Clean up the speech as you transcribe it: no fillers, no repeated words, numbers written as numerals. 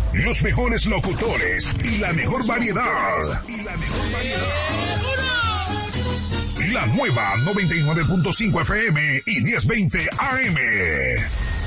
Los mejores locutores y la mejor variedad. La nueva 99.5 FM y 1020 AM.